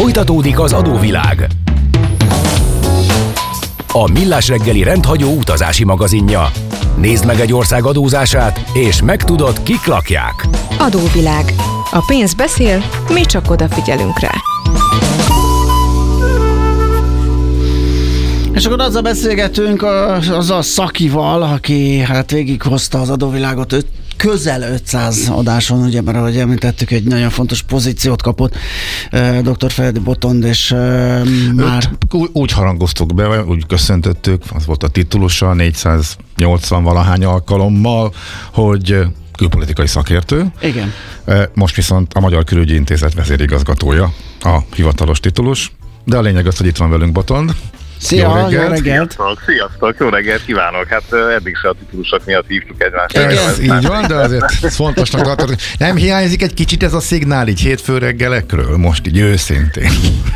Folytatódik az adóvilág. A Millás reggeli rendhagyó utazási magazinja. Nézd meg egy ország adózását, és megtudod, kik lakják. Adóvilág. A pénz beszél, mi csak odafigyelünk rá. És akkor azzal beszélgetünk azzal Szakival, aki hát végighozta az adóvilágot közel 500 adáson, ugye, mert ahogy említettük, egy nagyon fontos pozíciót kapott dr. Feledi Botond, és már... Úgy harangoztuk be, úgy köszöntöttük, az volt a titulusa 480 valahány alkalommal, hogy külpolitikai szakértő. Igen. Most viszont a Magyar Külügyi Intézet vezérigazgatója a hivatalos titulus, de a lényeg az, hogy itt van velünk Botond. Szia, jó reggelt! Sziasztok, jó reggelt kívánok! Hát eddig se a titulusok miatt hívtuk egymást. Ez így van, de azért fontosnak tartani. Nem hiányzik egy kicsit ez a szignál így hétfő reggelekről, most így őszintén?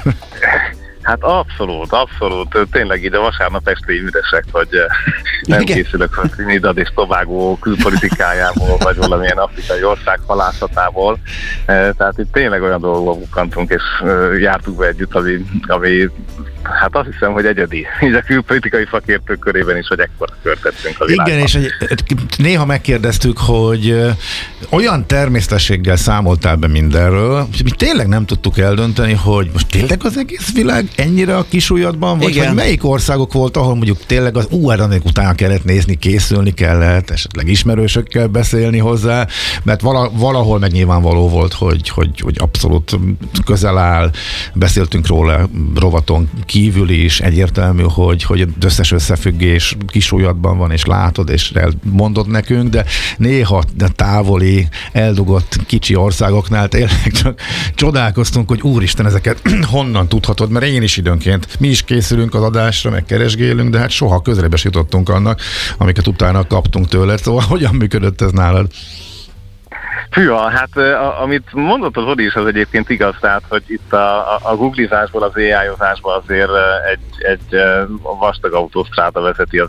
Hát abszolút. Tényleg így a vasárnap esti üresek, hogy nem készülök a Trinidad és Tobago külpolitikájából, vagy valamilyen afrikai ország halászatából. Tehát itt tényleg olyan dolgokba bukkantunk, és jártuk be együtt, ami hát azt hiszem, hogy egyedi. Így a külpolitikai szakértők körében is, hogy ekkora kört tettünk a világban. Igen, és néha megkérdeztük, hogy olyan természetességgel számoltál be mindenről, és mi tényleg nem tudtuk eldönteni, hogy most tényleg az egész világ ennyire a kisujjadban, vagy hogy melyik országok volt, ahol mondjuk tényleg az utána kellett nézni, készülni kellett, esetleg ismerősökkel beszélni hozzá, mert valahol meg nyilvánvaló volt, hogy abszolút közel áll, beszéltünk róla rovaton kívül is, egyértelmű, hogy az összes összefüggés kisujjadban van, és látod, és mondod nekünk, de néha távoli, eldugott kicsi országoknál tényleg csak csodálkoztunk, hogy úristen, ezeket honnan tudhatod, mert én is időnként, mi is készülünk az adásra, meg keresgélünk, de hát soha közelébe se jutottunk annak, amiket utána kaptunk tőle. Szóval hogyan működött ez nálad? Hűha, hát amit mondott az Odi is, az egyébként igaz, tehát, hogy itt a googlizásból, az AI-ozásból azért egy vastag autósztráda vezeti az